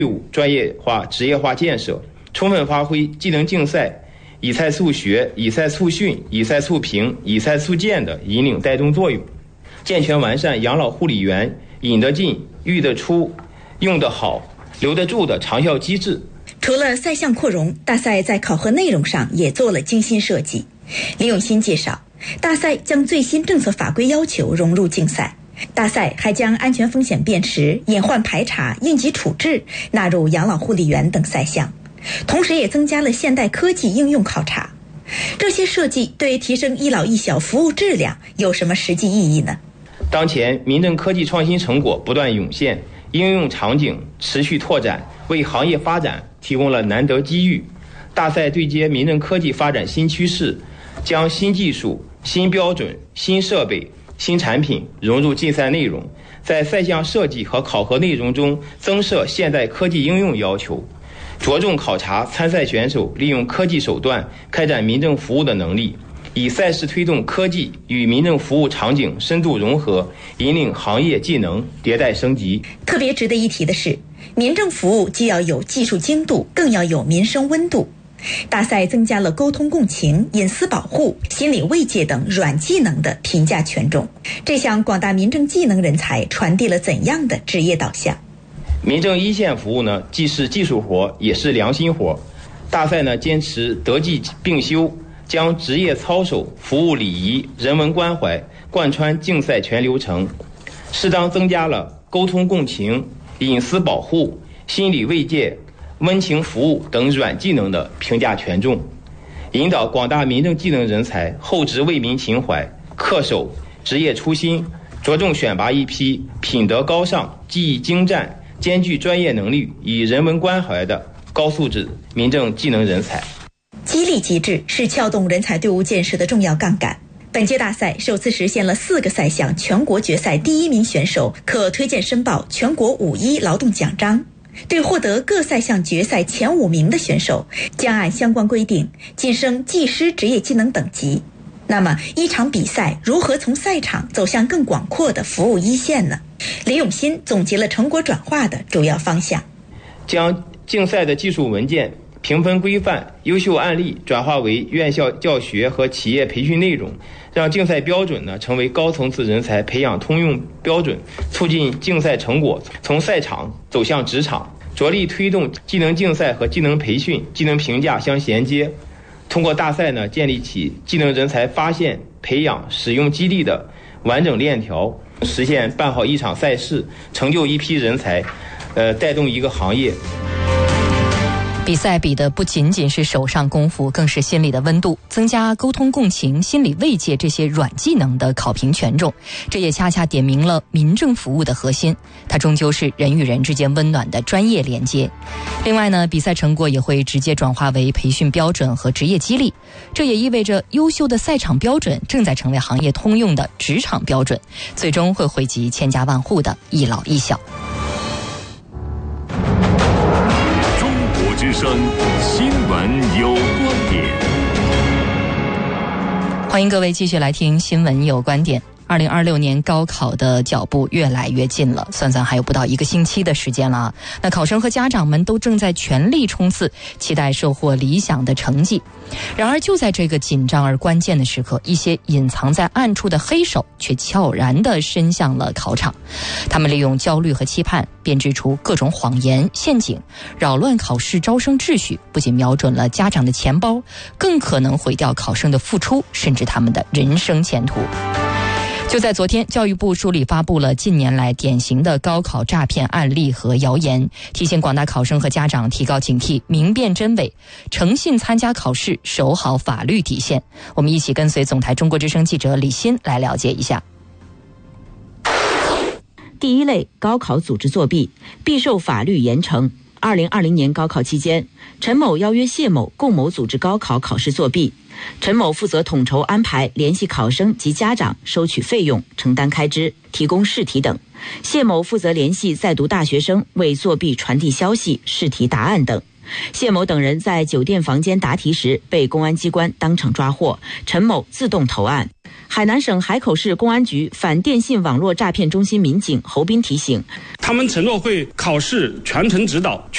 队伍专业化、职业化建设，充分发挥技能竞赛、以赛促学、以赛促训、以赛促评、以赛促建的引领带动作用，健全完善养老护理员引得进、育得出、用得好、留得住的长效机制。 除了赛项扩容，大赛在考核内容上也做了精心设计。李永新介绍，大赛将最新政策法规要求融入竞赛，大赛还将安全风险辨识、隐患排查、应急处置纳入养老护理员等赛项，同时也增加了现代科技应用考察。这些设计对提升一老一小服务质量有什么实际意义呢？ 当前民政科技创新成果不断涌现，应用场景持续拓展，为行业发展提供了难得机遇。大赛对接民政科技发展新趋势，将新技术、新标准、新设备、新产品融入竞赛内容，在赛项设计和考核内容中增设现代科技应用要求，着重考察参赛选手利用科技手段开展民政服务的能力，以赛事推动科技与民政服务场景深度融合，引领行业技能迭代升级。 特别值得一提的是，民政服务既要有技术精度，更要有民生温度。大赛增加了沟通共情、隐私保护、心理慰藉等软技能的评价权重，这向广大民政技能人才传递了怎样的职业导向？ 民政一线服务呢，既是技术活，也是良心活。大赛呢，坚持德技并修，将职业操守、服务礼仪、人文关怀贯穿竞赛全流程，适当增加了沟通共情、隐私保护、心理慰藉、温情服务等软技能的评价权重，引导广大民政技能人才厚植为民情怀，恪守职业初心，着重选拔一批品德高尚、技艺精湛、兼具专业能力与人文关怀的高素质民政技能人才。 激励机制是撬动人才队伍建设的重要杠杆。本届大赛首次实现了4个赛项全国决赛第1名选手可推荐申报全国5·1劳动奖章。对获得各赛项决赛前5名的选手，将按相关规定晋升技师职业技能等级。那么，一场比赛如何从赛场走向更广阔的服务一线呢？李永新总结了成果转化的主要方向， 将竞赛的技术文件、评分规范、优秀案例转化为院校教学和企业培训内容，让竞赛标准呢成为高层次人才培养通用标准，促进竞赛成果从赛场走向职场，着力推动技能竞赛和技能培训、技能评价相衔接。通过大赛呢，建立起技能人才发现、培养、使用基地的完整链条，实现办好一场赛事，成就一批人才，带动一个行业。 比赛比的不仅仅是手上功夫，更是心理的温度，增加沟通共情、心理慰藉这些软技能的考评权重，这也恰恰点明了民政服务的核心，它终究是人与人之间温暖的专业连接。另外呢，比赛成果也会直接转化为培训标准和职业激励，这也意味着优秀的赛场标准正在成为行业通用的职场标准，最终会惠及千家万户的一老一小。 之声新闻有观点， 欢迎各位继续来听新闻有观点。2026年高考的脚步越来越近了，算算还有不到1个星期的时间了啊。那考生和家长们都正在全力冲刺，期待收获理想的成绩。然而就在这个紧张而关键的时刻，一些隐藏在暗处的黑手却悄然地伸向了考场。他们利用焦虑和期盼，编织出各种谎言陷阱，扰乱考试招生秩序，不仅瞄准了家长的钱包，更可能毁掉考生的付出，甚至他们的人生前途。就在昨天，教育部梳理发布了近年来典型的高考诈骗案例和谣言，提醒广大考生和家长提高警惕，明辨真伪，诚信参加考试，守好法律底线。我们一起跟随总台中国之声记者李欣来了解一下。 第一类，高考组织作弊，必受法律严惩。2020年高考期间，陈某邀约谢某共谋组织高考考试作弊。陈某负责统筹安排，联系考生及家长，收取费用，承担开支，提供试题等。谢某负责联系在读大学生，为作弊传递消息、试题答案等。谢某等人在酒店房间答题时被公安机关当场抓获，陈某自动投案。海南省海口市公安局反电信网络诈骗中心民警侯斌提醒， 他们承诺会考试全程指导，